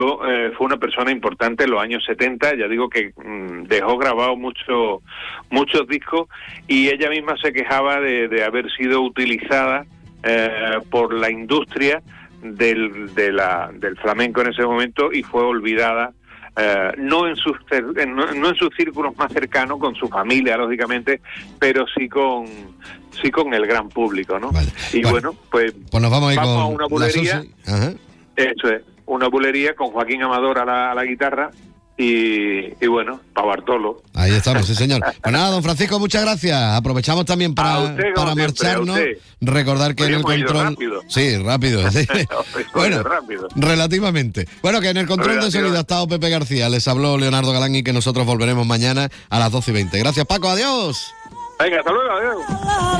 fue una persona importante en los años 70, ya digo que dejó grabado muchos discos, y ella misma se quejaba de haber sido utilizada por la industria del flamenco en ese momento, y fue olvidada, no en sus círculos más cercanos, con su familia lógicamente, pero sí con el gran público, ¿no? Vale. Y bueno, pues nos vamos a una bulería. Eso es, una bulería con Joaquín Amador a la guitarra y bueno, para Bartolo. Ahí estamos, sí señor. Pues nada, don Francisco, muchas gracias. Aprovechamos también para marcharnos, recordar que en el control... Rápido. Sí, rápido. Sí. Bueno, rápido. Relativamente. Bueno, que en el control de sonido ha estado Pepe García, les habló Leonardo Galán, y que nosotros volveremos mañana a las 12:20. Gracias, Paco, adiós. Venga, hasta luego, adiós.